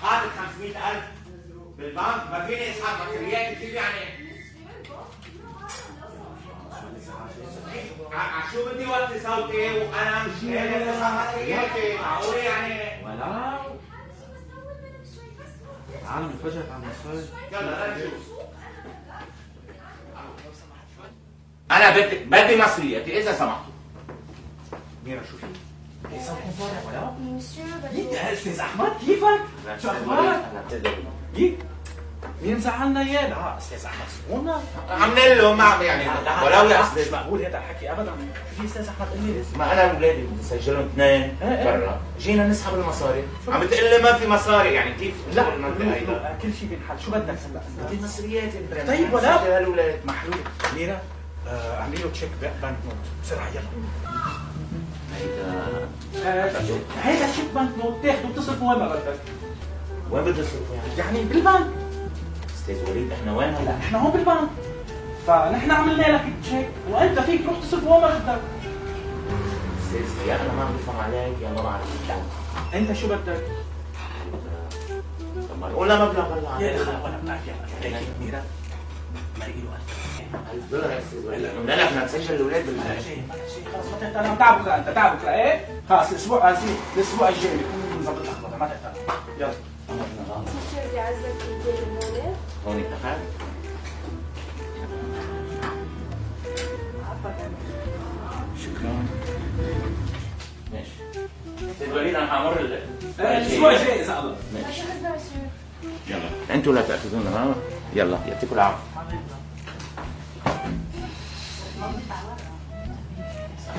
حاطط 500,000 بالبنك، ما فيني اسحب مصريات كتير يعني. شو بدي وطي صوتي وانا مش قادر اسحب مصرياتي؟ معقول يعني؟ ولا تعال نتفرج على المصاري. يلا نشوف. انا بدي مصرياتي اذا سمحتوا. ميرا شو في؟ ايه صوت مصاري ولا؟ يك يا استاذ احمد كيفك؟ شو اخبارك؟ يك مين زعلنا اياه؟ لا استاذ احمد سمونا عمل له ما عم يعني ولو يا استاذ. مش مقبول هذا الحكي ابدا. في استاذ احمد قال لي ما انا واولادي بدي اسجلهم اثنين برا، جينا نسحب المصاري، عم بتقول لي ما في مصاري، يعني كيف؟ لا كل شيء بينحل. شو بدك هلا؟ بدي مصرياتي. طيب ولا سجل هالولاد محلول. ميرا اعملي له تشيك بنك نوت بسرعه يلا. هيدا تشيك بنك نوت تاخده وتصرفه وين ما بدك. وين بدي اصرفه يعني؟ يعني بالبنك. استاذ وليد احنا وين هلا؟ نحن هون بالبنك، فنحن عملنا لك تشيك وانت فيك تروح تصرف وين ما بدك. استاذ يا انا ما عم بفهم عليك يا ما بعرف. انت شو بدك؟ طب ما ولا مبلغ هلا يا اخي ولا بدك يلا هيك ميرا ما لقي له $1000 يا استاذ وليد. قلنا لك بدنا نسجل الاولاد شيء خلص ما تهتم. انا تعبك انت تعبك ايه خلص الاسبوع الاسبوع الجاي بكون مظبط الاخبار ما تهتم. يلا بدي اعزك بالمولد. هون اتفقنا. شكرا. ماشي استاذ وليد انا حامر الاسبوع الجاي اذا الله. ماشي يلا انتوا لا تاخذونا. يلا يعطيكم العافيه.